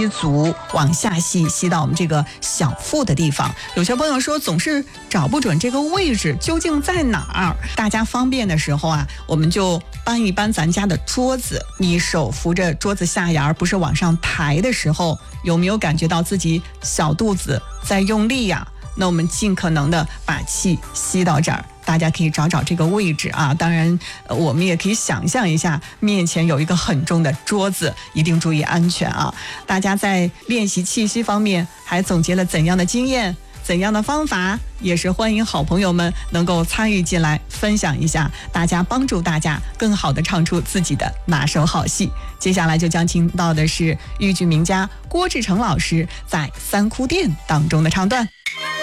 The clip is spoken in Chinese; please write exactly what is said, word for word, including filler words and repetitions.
吸足，往下吸，吸到我们这个小腹的地方。有些朋友说总是找不准这个位置究竟在哪儿，大家方便的时候啊，我们就搬一搬咱家的桌子，你手扶着桌子下沿，不是往上抬的时候，有没有感觉到自己小肚子在用力呀？那我们尽可能的把气吸到这儿，大家可以找找这个位置啊。当然我们也可以想象一下，面前有一个很重的桌子，一定注意安全啊。大家在练习气息方面还总结了怎样的经验，怎样的方法，也是欢迎好朋友们能够参与进来分享一下，大家帮助大家更好的唱出自己的拿手好戏。接下来就将听到的是豫剧名家郭志诚老师在三哭店当中的唱段。